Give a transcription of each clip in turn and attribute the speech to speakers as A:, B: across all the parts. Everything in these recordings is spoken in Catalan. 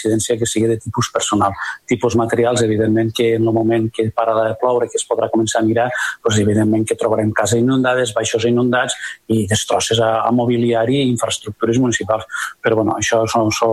A: incidència que sigui de tipus personal. Tipus materials, evidentment que en el moment que para de ploure, que es podrà començar a mirar, doncs evidentment que trobarem cases inundades, baixos inundats i destrosses a mobiliari i infraestructures municipals. Però bueno, això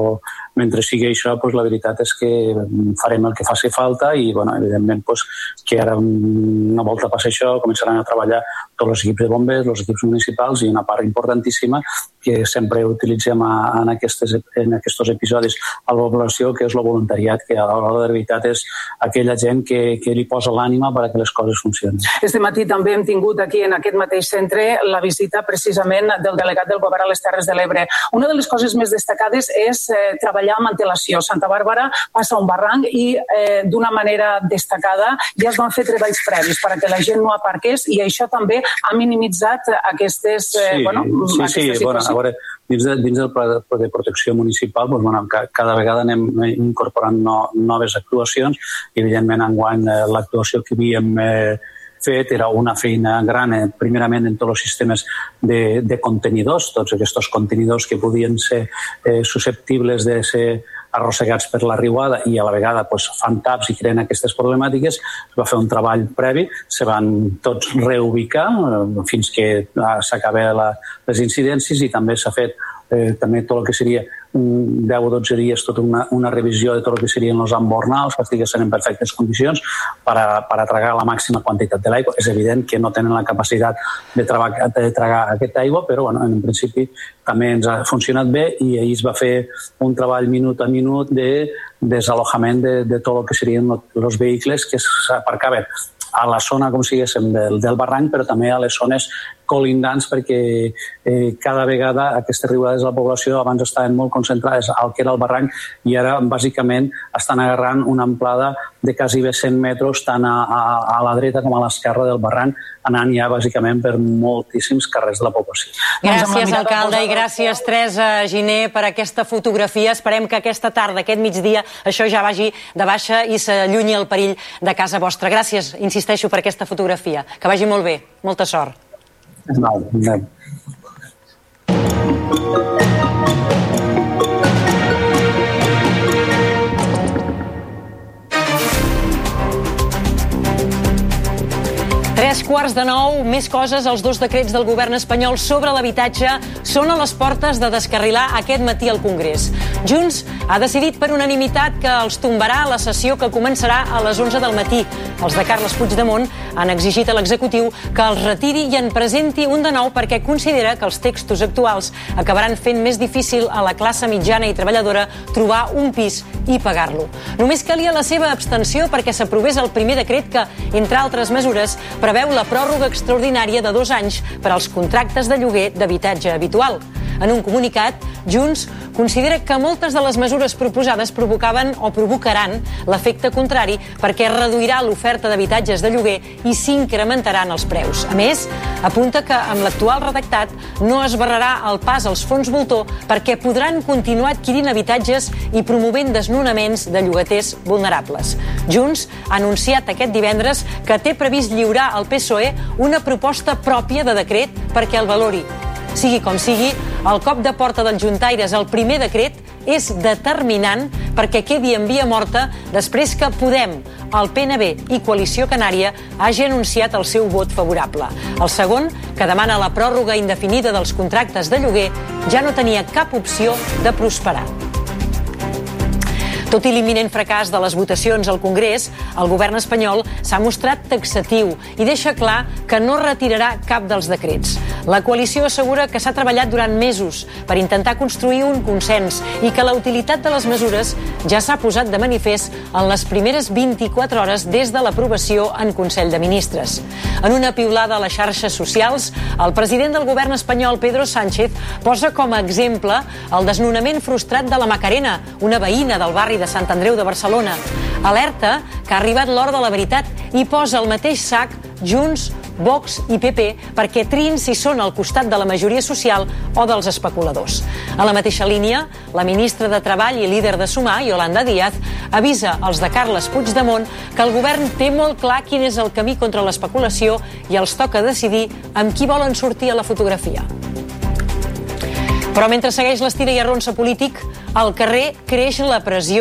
A: mentre sigui això, doncs la veritat és que farem el que faci falta i bueno, evidentment que ara una volta passa això començaran a treballar tots els equips de bombers, els equips municipals i una part importantíssima que sempre utilitzem en aquests episodis a la població, que és el voluntariat, que a l'hora de veritat és aquella gent que li posa l'ànima perquè les coses funcionin.
B: Este matí també hem tingut aquí en aquest mateix centre la visita precisament del delegat del Govern a les Terres de l'Ebre. Una de les coses més destacades és treballar amb antelació. Santa Bàrbara passa un barranc i d'una manera destacada ja es van fer treballs previs perquè la gent no aparqués i això també ha minimitzat aquestes situacions.
A: A veure, dins del pla de protecció municipal cada vegada anem incorporant noves actuacions i evidentment enguany l'actuació que havíem fet era una feina gran, primerament en tots els sistemes de contenidors, tots aquests contenidors que podien ser susceptibles de ser arrossegats per la riuada i a la vegada fan taps i creen aquestes problemàtiques. Es va fer un treball previ, se van tots reubicar fins que s'acaben les incidències i també s'ha fet també tot el que seria 10 o 12 dies tota una revisió de tot el que serien els embornals que estiguessin en perfectes condicions per a tragar la màxima quantitat de l'aigua. És evident que no tenen la capacitat de tragar aquesta aigua, però en principi també ens ha funcionat bé i ahir es va fer un treball minut a minut de desalojament de tot el que serien els vehicles que s'aparcaven a la zona, com siguéssim, del barranc, però també a les zones colindants, perquè cada vegada aquestes riuades de la població abans estaven molt concentrades al que era el barranc i ara, bàsicament, estan agarrant una amplada de quasi 100 metres tant a la dreta com a l'esquerra del barranc, anant ja, bàsicament, per moltíssims carrers de la població.
C: Gràcies, alcalde, i gràcies, Teresa Giner, per aquesta fotografia. Esperem que aquesta tarda, aquest migdia, això ja vagi de baixa i s'allunyi el perill de casa vostra. Gràcies, insisteixo, per aquesta fotografia. Que vagi molt bé. Molta sort.
A: No.
C: 8:45, més coses. Els dos decrets del govern espanyol sobre l'habitatge són a les portes de descarrilar aquest matí al Congrés. Junts ha decidit per unanimitat que els tombarà a la sessió que començarà a les 11 del matí. Els de Carles Puigdemont han exigit a l'executiu que els retiri i en presenti un de nou perquè considera que els textos actuals acabaran fent més difícil a la classe mitjana i treballadora trobar un pis i pagar-lo. Només calia la seva abstenció perquè s'aprovés el primer decret que, entre altres mesures, preveu la pròrroga extraordinària de 2 anys per als contractes de lloguer d'habitatge habitual. En un comunicat, Junts considera que moltes de les mesures proposades provocaven o provocaran l'efecte contrari perquè reduirà l'oferta d'habitatges de lloguer i s'incrementaran els preus. A més, apunta que amb l'actual redactat no es barrarà el pas als fons voltor perquè podran continuar adquirint habitatges i promovent desnonaments de llogaters vulnerables. Junts ha anunciat aquest divendres que té previst lliurar al PSOE una proposta pròpia de decret perquè el valori. Sigui com sigui, el cop de porta dels juntaires al primer decret és determinant perquè quedi en via morta després que Podem, el PNB i Coalició Canària hagi anunciat el seu vot favorable. El segon, que demana la pròrroga indefinida dels contractes de lloguer, ja no tenia cap opció de prosperar. Tot i l'imminent fracàs de les votacions al Congrés, el govern espanyol s'ha mostrat taxatiu i deixa clar que no retirarà cap dels decrets. La coalició assegura que s'ha treballat durant mesos per intentar construir un consens i que la utilitat de les mesures ja s'ha posat de manifest en les primeres 24 hores des de l'aprovació en Consell de Ministres. En una piulada a les xarxes socials, el president del govern espanyol, Pedro Sánchez, posa com a exemple el desnonament frustrat de la Macarena, una veïna del barri de Sant Andreu de Barcelona. Alerta que ha arribat l'hora de la veritat i posa al mateix sac Junts, Vox i PP perquè triïn si són al costat de la majoria social o dels especuladors. A la mateixa línia, la ministra de Treball i líder de Sumar, Yolanda Díaz, avisa als de Carles Puigdemont que el govern té molt clar quin és el camí contra l'especulació i els toca decidir amb qui volen sortir a la fotografia. Però mentre segueix l'estira i arronsa polític, al carrer creix la pressió